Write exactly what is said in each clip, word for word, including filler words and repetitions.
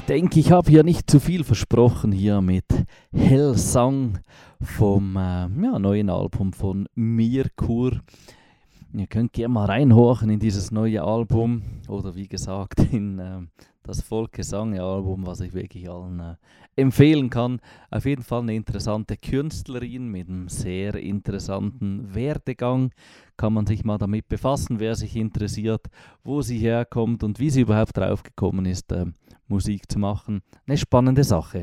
denke, ich habe hier nicht zu viel versprochen hier mit Hellsang vom äh, ja, neuen Album von Mirkur. Ihr könnt gerne mal reinhorchen in dieses neue Album oder wie gesagt in äh, das Volksgesang-Album, was ich wirklich allen äh, empfehlen kann. Auf jeden Fall eine interessante Künstlerin mit einem sehr interessanten Werdegang. Kann man sich mal damit befassen, wer sich interessiert, wo sie herkommt und wie sie überhaupt drauf gekommen ist, äh, Musik zu machen. Eine spannende Sache.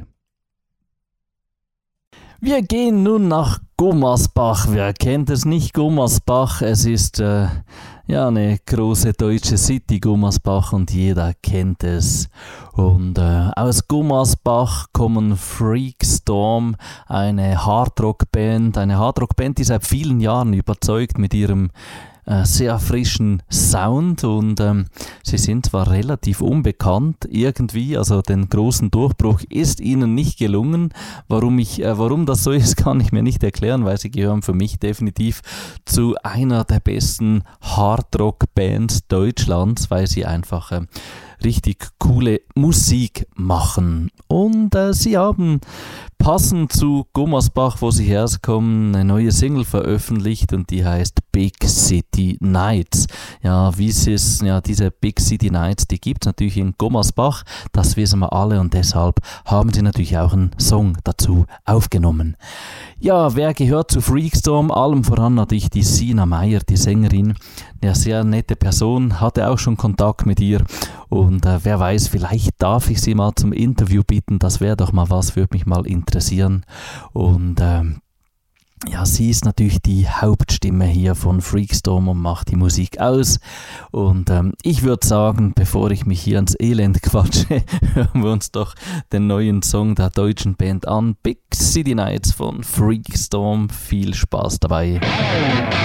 Wir gehen nun nach Gummersbach. Wer kennt es nicht? Gummersbach, es ist äh, ja eine große deutsche City, Gummersbach, und jeder kennt es. Und äh, aus Gummersbach kommen Freakstorm, eine Hardrock-Band, eine Hardrock-Band, die seit vielen Jahren überzeugt mit ihrem äh, sehr frischen Sound, und ähm, sie sind zwar relativ unbekannt irgendwie, also den großen Durchbruch ist ihnen nicht gelungen. Warum, ich, äh, warum das so ist, kann ich mir nicht erklären, weil sie gehören für mich definitiv zu einer der besten Hardrock-Bands Deutschlands, weil sie einfach äh, richtig coole Musik machen. Und äh, sie haben passend zu Gummersbach, wo sie herkommen, eine neue Single veröffentlicht, und die heißt Big City Nights. Ja, wie es ist, ja, diese Big City Nights, die gibt es natürlich in Gummersbach, das wissen wir alle, und deshalb haben sie natürlich auch einen Song dazu aufgenommen. Ja, wer gehört zu Freakstorm? Allem voran natürlich die Sina Meyer, die Sängerin. Eine sehr nette Person, hatte auch schon Kontakt mit ihr, und äh, wer weiß, vielleicht darf ich sie mal zum Interview bitten, das wäre doch mal was, würde mich mal interessieren. Und ähm, ja, sie ist natürlich die Hauptstimme hier von Freakstorm und macht die Musik aus. Und ähm, ich würde sagen, bevor ich mich hier ans Elend quatsche, hören wir uns doch den neuen Song der deutschen Band an. Big City Nights von Freakstorm. Viel Spaß dabei.